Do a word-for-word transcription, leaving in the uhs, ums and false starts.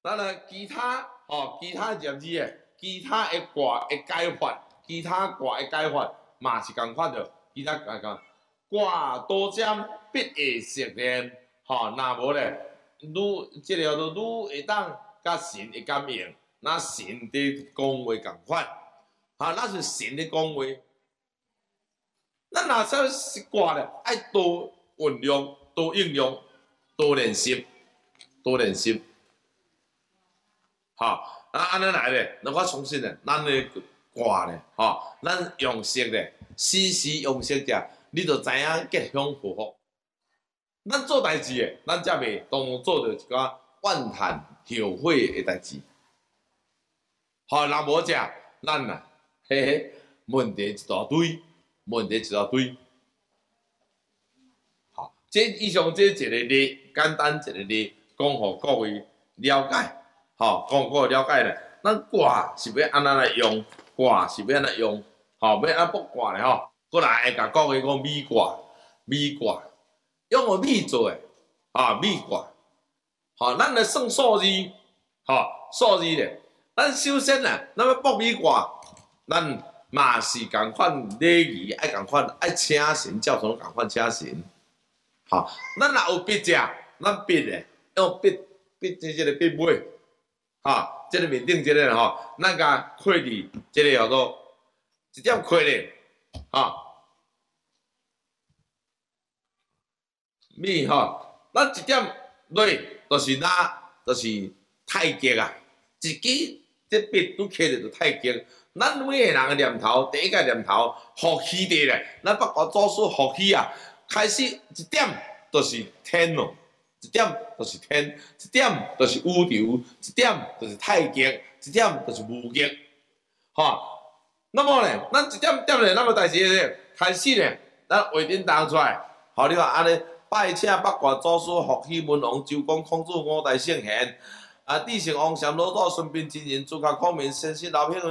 咱来其他哦，其他念字诶，其他诶卦诶解法，其他卦诶解法嘛是共款着，其他讲讲卦多占必会实现，吼、哦，那无咧，愈即个叫做愈会当甲神会感应，那神伫讲话共款，啊，那是神伫讲话。咱若说是卦咧，爱多运用、多应用、多练习、多练习。吼、啊，安尼来咧，那我相信咧，咱咧卦咧，吼、咱用色咧，时时用色者，你就知影吉祥祸福。咱做代志诶，咱才袂当做着一寡怨叹后悔诶代志。吼、若无者，咱啊，嘿嘿，问题一大堆。问题一大堆，好，这以上这一个例，简单一个例，讲互各位了解，吼，讲各位了解咧。咱卦是要安怎来用？卦是要安怎用？吼，要安卜卦咧吼，过来会甲各位讲米卦，米卦用个米做诶，啊，米卦，吼，咱来算数字，吼，数字咧，咱首先啊，咱要卜米卦，咱。嘛是共款礼仪，爱共款爱请神，教堂共款请神。吼，咱若有笔者，咱笔咧用笔笔即即个笔尾，吼，即个面顶即个吼，咱甲刻字，即个叫做一点刻咧，吼，米吼，咱一点落，就是哪，就是太极啊，一支即笔拄刻咧就太极。咱每个人的念头，第一个念头，福气地咧，咱八卦祖师福气啊，开始一点就是天咯，一点就是天，一点就是宇宙，一点就是太极，一点就是无极，吼。那么咧，咱一点点咧，那么代志咧，开始咧，咱画点动出来，吼，你看安尼，拜请八卦祖师福气文王周公孔子五代圣贤，啊，帝圣王禅老祖孙膑真人，诸葛孔明先生老偏。